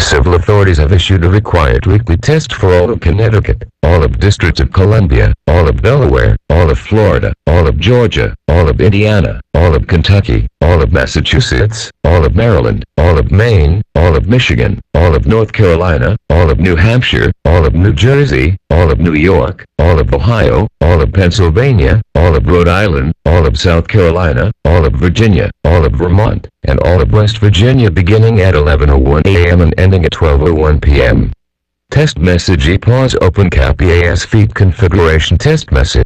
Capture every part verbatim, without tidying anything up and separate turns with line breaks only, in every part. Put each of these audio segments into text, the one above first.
civil authorities have issued a required weekly test for all of Connecticut, all of District of Columbia, all of Delaware, all of Florida, all of Georgia, all of Indiana, all of Kentucky, all of Massachusetts, all of Maryland, all of Maine, all of Michigan, all of North Carolina, all of New Hampshire, all of New Jersey, all of New York, all of Ohio, all of Pennsylvania, all of Rhode Island, all of South Carolina, all of Virginia, all of Vermont, and all of West Virginia beginning at eleven oh one a m and ending at twelve oh one p m Test message E pause open cap E A S feed configuration test message.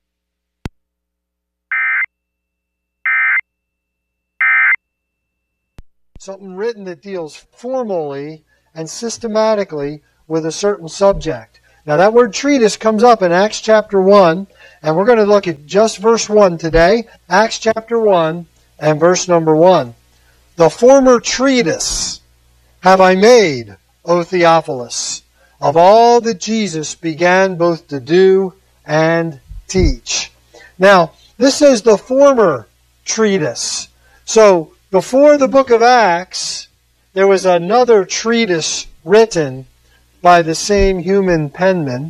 Something written that deals formally and systematically with a certain subject. Now that word treatise comes up in Acts chapter one, and we're going to look at just verse one today. Acts chapter one and verse number one. The former treatise have I made, O Theophilus, of all that Jesus began both to do and teach. Now, this says the former treatise. So, before the book of Acts, there was another treatise written by the same human penman,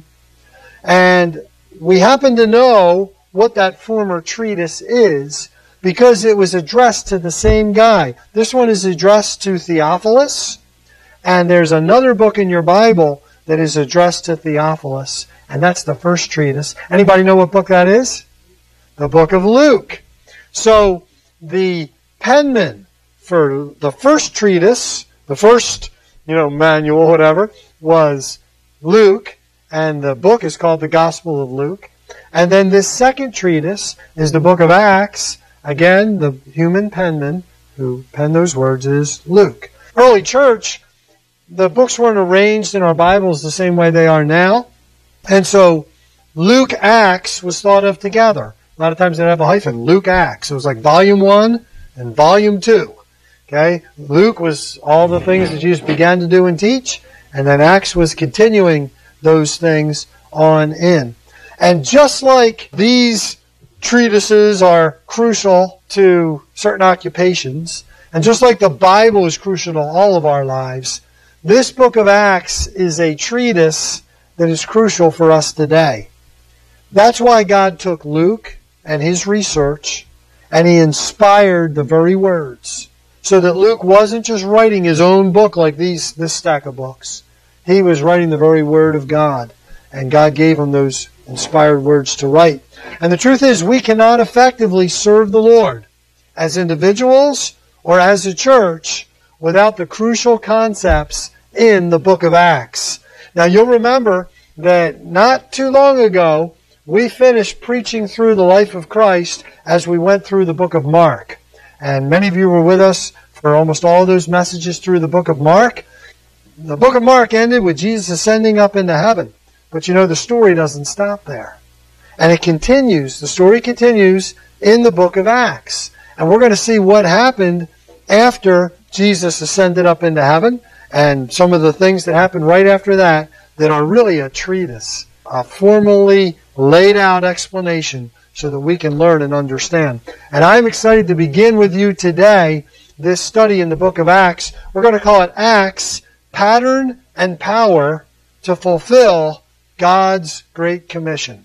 and we happen to know what that former treatise is because it was addressed to the same guy. This one is addressed to Theophilus, and there's another book in your Bible that is addressed to Theophilus, and that's the first treatise. Anybody know what book that is? The book of Luke. So, the penman for the first treatise, the first, you know, manual, whatever, was Luke, and the book is called the Gospel of Luke. And then this second treatise is the book of Acts. Again, the human penman who penned those words is Luke. Early church, the books weren't arranged in our Bibles the same way they are now. And so Luke Acts was thought of together. A lot of times they'd have a hyphen, Luke Acts. It was like volume one and volume two. Okay? Luke was all the things that Jesus began to do and teach, and then Acts was continuing those things on in. And just like these treatises are crucial to certain occupations, and just like the Bible is crucial to all of our lives, this book of Acts is a treatise that is crucial for us today. That's why God took Luke and his research, and he inspired the very words, so that Luke wasn't just writing his own book like these this stack of books. He was writing the very Word of God, and God gave him those inspired words to write. And the truth is, we cannot effectively serve the Lord as individuals or as a church without the crucial concepts in the book of Acts. Now, you'll remember that not too long ago, we finished preaching through the life of Christ as we went through the book of Mark. And many of you were with us for almost all of those messages through the book of Mark. The book of Mark ended with Jesus ascending up into heaven. But you know, the story doesn't stop there. And it continues. The story continues in the book of Acts. And we're going to see what happened after Jesus ascended up into heaven, and some of the things that happened right after that that are really a treatise, a formally laid out explanation so that we can learn and understand. And I'm excited to begin with you today this study in the book of Acts. We're going to call it Acts, Pattern and Power to Fulfill God's Great Commission.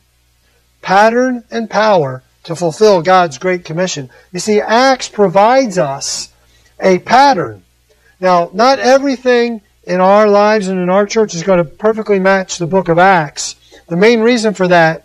Pattern and power to fulfill God's Great Commission. You see, Acts provides us a pattern. Now, not everything in our lives and in our church is going to perfectly match the book of Acts. The main reason for that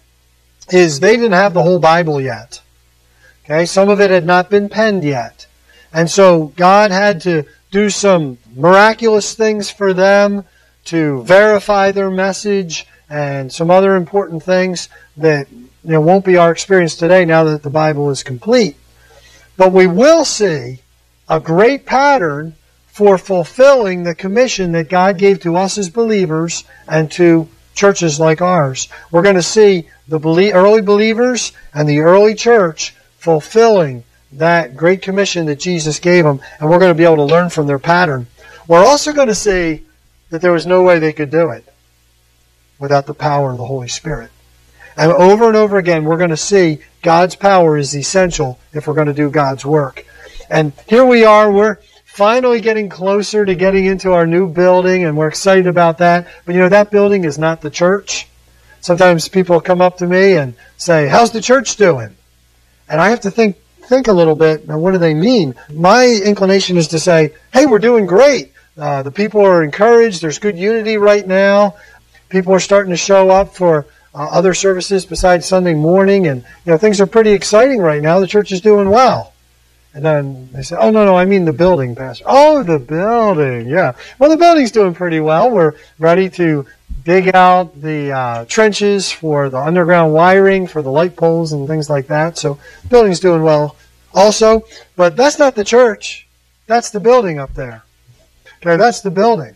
is they didn't have the whole Bible yet. Okay, some of it had not been penned yet. And so God had to do some miraculous things for them to verify their message and some other important things that, you know, won't be our experience today now that the Bible is complete. But we will see a great pattern for fulfilling the commission that God gave to us as believers and to churches like ours. We're going to see the early believers and the early church fulfilling that great commission that Jesus gave them, and we're going to be able to learn from their pattern. We're also going to see that there was no way they could do it without the power of the Holy Spirit. And over and over again, we're going to see God's power is essential if we're going to do God's work. And here we are, we're finally getting closer to getting into our new building, and we're excited about that. But you know, that building is not the church. Sometimes people come up to me and say, how's the church doing? And I have to think think a little bit, now what do they mean? My inclination is to say, hey, we're doing great. Uh, the people are encouraged. There's good unity right now. People are starting to show up for uh, other services besides Sunday morning, and you know, things are pretty exciting right now. The church is doing well. And then they say, oh, no, no, I mean the building, Pastor. Oh, the building, yeah. Well, the building's doing pretty well. We're ready to dig out the uh, trenches for the underground wiring, for the light poles and things like that. So the building's doing well also. But that's not the church. That's the building up there. Okay, that's the building.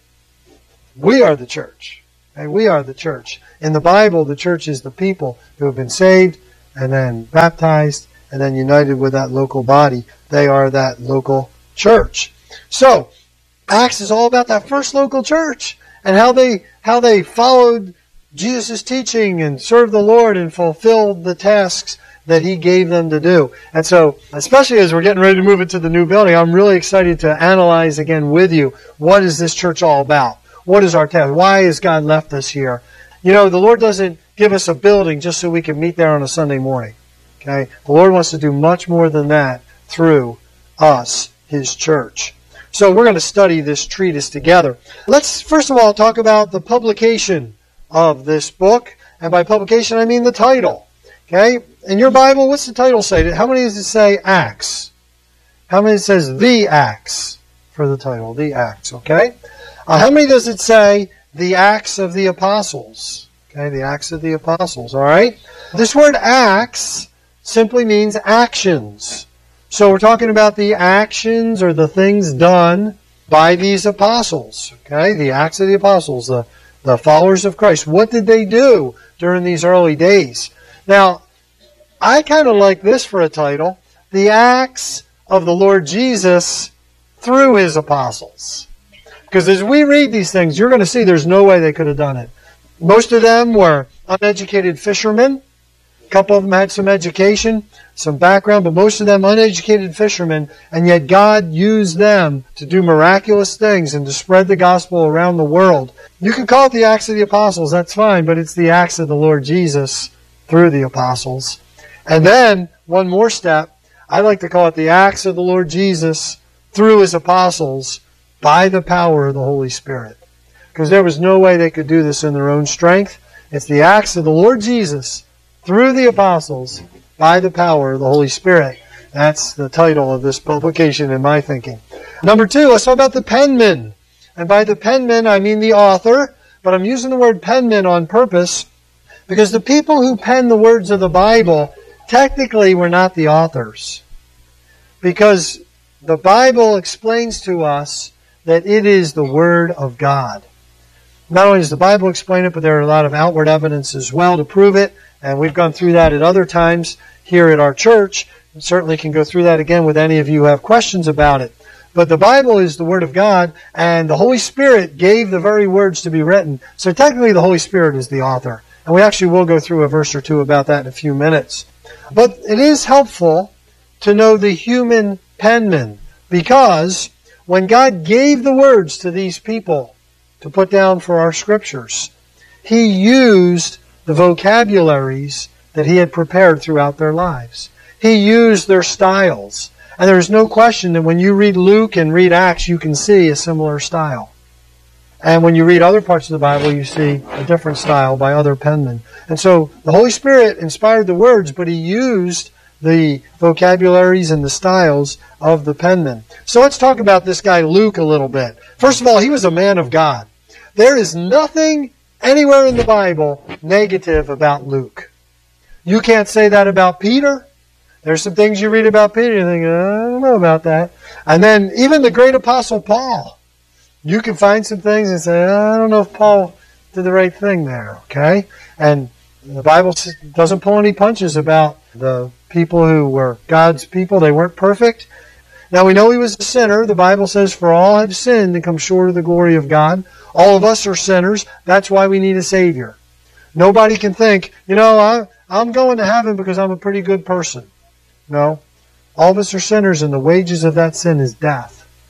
We are the church. Okay, we are the church. In the Bible, the church is the people who have been saved and then baptized and then united with that local body. They are that local church. So, Acts is all about that first local church and how they how they followed Jesus' teaching and served the Lord and fulfilled the tasks that He gave them to do. And so, especially as we're getting ready to move into the new building, I'm really excited to analyze again with you, what is this church all about? What is our task? Why has God left us here? You know, the Lord doesn't give us a building just so we can meet there on a Sunday morning. Okay? The Lord wants to do much more than that through us, His church. So we're going to study this treatise together. Let's first of all talk about the publication of this book. And by publication, I mean the title. Okay? In your Bible, what's the title say? How many does it say Acts? How many says the Acts for the title? The Acts, okay? Uh, how many does it say the Acts of the Apostles? Okay, the Acts of the Apostles, all right? This word Acts simply means actions. So we're talking about the actions or the things done by these apostles. Okay, the Acts of the Apostles, the, the followers of Christ. What did they do during these early days? Now, I kind of like this for a title, The Acts of the Lord Jesus through His Apostles. Because as we read these things, you're going to see there's no way they could have done it. Most of them were uneducated fishermen. A couple of them had some education, some background, but most of them uneducated fishermen, and yet God used them to do miraculous things and to spread the gospel around the world. You can call it the Acts of the Apostles, that's fine, but it's the Acts of the Lord Jesus through the Apostles. And then, one more step, I like to call it the Acts of the Lord Jesus through His Apostles by the power of the Holy Spirit. Because there was no way they could do this in their own strength. It's the Acts of the Lord Jesus through the Apostles by the power of the Holy Spirit. That's the title of this publication in my thinking. Number two, let's talk about the penman. And by the penman, I mean the author, but I'm using the word penman on purpose because the people who penned the words of the Bible technically were not the authors. Because the Bible explains to us that it is the Word of God. Not only does the Bible explain it, but there are a lot of outward evidence as well to prove it. And we've gone through that at other times here at our church. And certainly can go through that again with any of you who have questions about it. But the Bible is the Word of God, and the Holy Spirit gave the very words to be written. So technically the Holy Spirit is the author. And we actually will go through a verse or two about that in a few minutes. But it is helpful to know the human penman, because when God gave the words to these people to put down for our scriptures, He used the vocabularies that He had prepared throughout their lives. He used their styles. And there's no question that when you read Luke and read Acts, you can see a similar style. And when you read other parts of the Bible, you see a different style by other penmen. And so the Holy Spirit inspired the words, but He used the vocabularies and the styles of the penmen. So let's talk about this guy Luke a little bit. First of all, he was a man of God. There is nothing anywhere in the Bible negative about Luke. You can't say that about Peter. There's some things you read about Peter, you think, I don't know about that. And then even the great apostle Paul, you can find some things and say, I don't know if Paul did the right thing there, okay? And the Bible doesn't pull any punches about the people who were God's people. They weren't perfect. Now we know he was a sinner. The Bible says, for all have sinned and come short of the glory of God. All of us are sinners. That's why we need a Savior. Nobody can think, you know, I, I'm going to heaven because I'm a pretty good person. No. All of us are sinners, and the wages of that sin is death.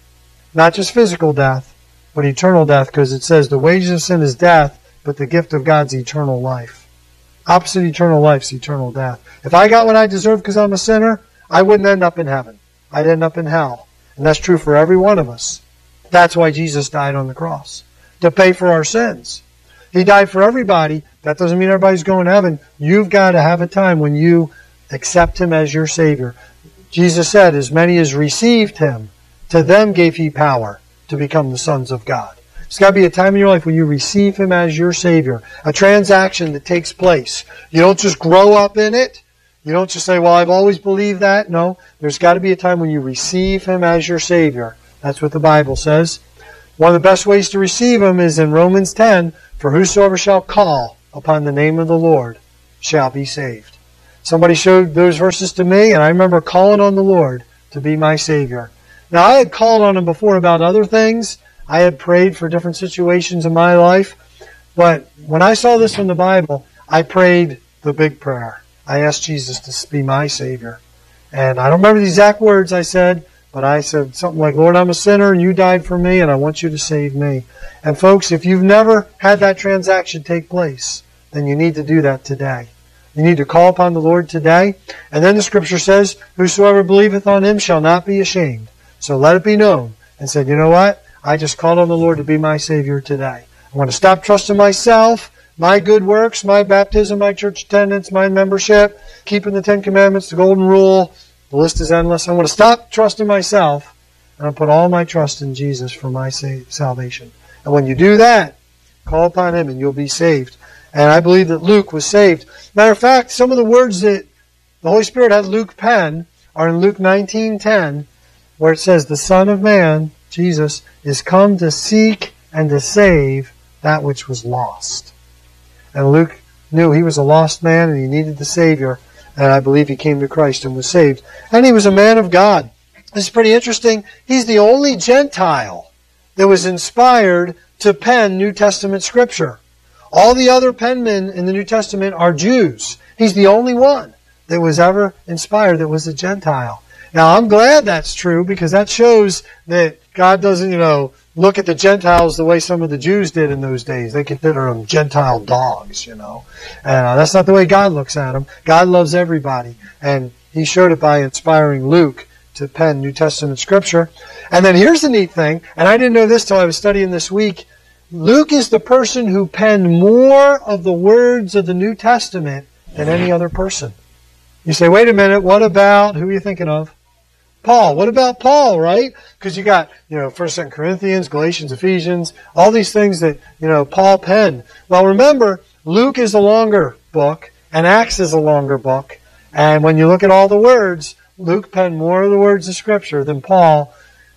Not just physical death, but eternal death, because it says the wages of sin is death, but the gift of God's eternal life. Opposite eternal life is eternal death. If I got what I deserve because I'm a sinner, I wouldn't end up in heaven. I'd end up in hell. And that's true for every one of us. That's why Jesus died on the cross, to pay for our sins. He died for everybody. That doesn't mean everybody's going to heaven. You've got to have a time when you accept Him as your Savior. Jesus said, as many as received Him, to them gave He power to become the sons of God. There's got to be a time in your life when you receive Him as your Savior. A transaction that takes place. You don't just grow up in it. You don't just say, well, I've always believed that. No, there's got to be a time when you receive Him as your Savior. That's what the Bible says. One of the best ways to receive Him is in Romans ten, for whosoever shall call upon the name of the Lord shall be saved. Somebody showed those verses to me, and I remember calling on the Lord to be my Savior. Now, I had called on Him before about other things. I had prayed for different situations in my life. But when I saw this from the Bible, I prayed the big prayer. I asked Jesus to be my Savior. And I don't remember the exact words I said, but I said something like, Lord, I'm a sinner, and you died for me, and I want you to save me. And folks, if you've never had that transaction take place, then you need to do that today. You need to call upon the Lord today. And then the Scripture says, whosoever believeth on Him shall not be ashamed. So let it be known. And said, you know what? I just called on the Lord to be my Savior today. I want to stop trusting myself, my good works, my baptism, my church attendance, my membership, keeping the Ten Commandments, the Golden Rule. The list is endless. I want to stop trusting myself, and I'll put all my trust in Jesus for my salvation. And when you do that, call upon Him and you'll be saved. And I believe that Luke was saved. Matter of fact, some of the words that the Holy Spirit had Luke pen are in Luke nineteen ten, where it says, the Son of Man, Jesus, is come to seek and to save that which was lost. And Luke knew he was a lost man and he needed the Savior. And I believe he came to Christ and was saved. And he was a man of God. This is pretty interesting. He's the only Gentile that was inspired to pen New Testament Scripture. All the other penmen in the New Testament are Jews. He's the only one that was ever inspired that was a Gentile. Now, I'm glad that's true because that shows that God doesn't, you know, look at the Gentiles the way some of the Jews did in those days. They consider them Gentile dogs, you know. And uh, that's not the way God looks at them. God loves everybody. And He showed it by inspiring Luke to pen New Testament Scripture. And then here's the neat thing, and I didn't know this till I was studying this week. Luke is the person who penned more of the words of the New Testament than any other person. You say, wait a minute, what about, who are you thinking of? Paul. What about Paul, right? Because you got, you know, First, Second Corinthians, Galatians, Ephesians, all these things that, you know, Paul penned. Well, remember, Luke is a longer book, and Acts is a longer book. And when you look at all the words, Luke penned more of the words of Scripture than Paul,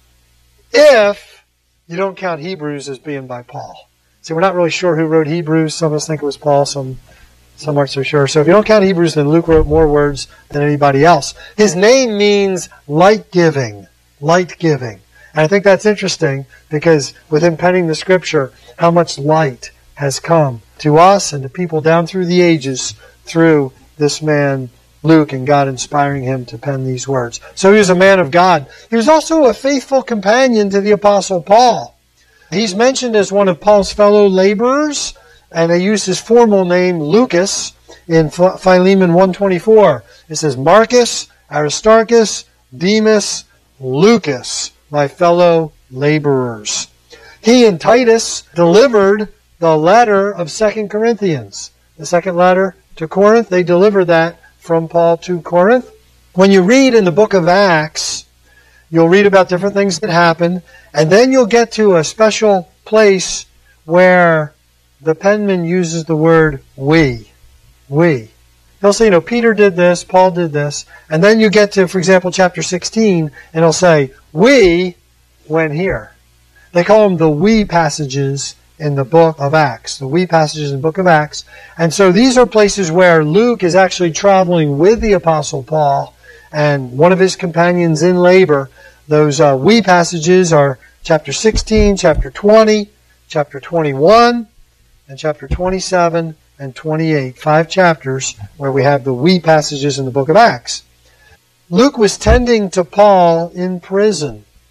if you don't count Hebrews as being by Paul. See, we're not really sure who wrote Hebrews. Some of us think it was Paul, some Some aren't so sure. So if you don't count Hebrews, then Luke wrote more words than anybody else. His name means light-giving. Light-giving. And I think that's interesting because with him penning the Scripture, how much light has come to us and to people down through the ages through this man, Luke, and God inspiring him to pen these words. So he was a man of God. He was also a faithful companion to the Apostle Paul. He's mentioned as one of Paul's fellow laborers, and they use his formal name, Lucas, in Philemon one twenty-four. It says, Marcus, Aristarchus, Demas, Lucas, my fellow laborers. He and Titus delivered the letter of Second Corinthians. The second letter to Corinth, they delivered that from Paul to Corinth. When you read in the book of Acts, you'll read about different things that happened, and then you'll get to a special place where the penman uses the word we. We. He'll say, you know, Peter did this, Paul did this. And then you get to, for example, chapter sixteen, and he'll say, we went here. They call them the we passages in the book of Acts. The we passages in the book of Acts. And so these are places where Luke is actually traveling with the Apostle Paul and one of his companions in labor. Those uh, we passages are chapter sixteen, chapter twenty, chapter twenty-one, and chapter twenty-seven and twenty-eight, five chapters where we have the we passages in the book of Acts. Luke was tending to Paul in prison.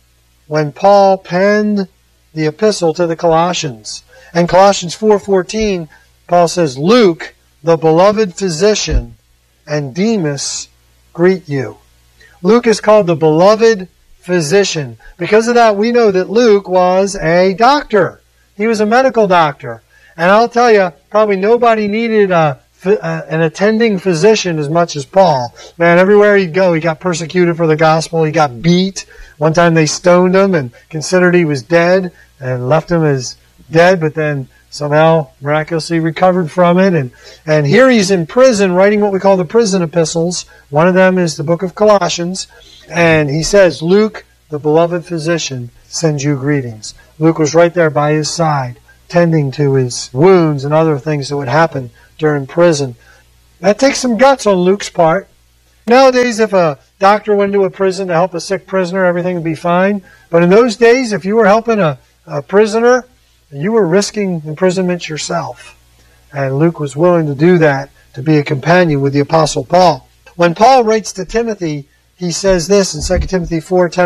when Paul penned the epistle to the Colossians. In Colossians four fourteen, Paul says, Luke, the beloved physician, and Demas greet you. Luke is called the beloved physician. Because of that, we know that Luke was a doctor. He was a medical doctor. And I'll tell you, probably nobody needed a, an attending physician as much as Paul. Man, everywhere he'd go, he got persecuted for the gospel. He got beat. One time they stoned him and considered he was dead and left him as dead, but then somehow miraculously recovered from it. And, and here he's in prison writing what we call the prison epistles. One of them is the book of Colossians. And he says, Luke, the beloved physician, sends you greetings. Luke was right there by his side, tending to his wounds and other things that would happen during prison. That takes some guts on Luke's part. Nowadays, if a doctor went into a prison to help a sick prisoner, everything would be fine. But in those days, if you were helping a, a prisoner, you were risking imprisonment yourself. And Luke was willing to do that, to be a companion with the Apostle Paul. When Paul writes to Timothy, he says this in Second Timothy four ten.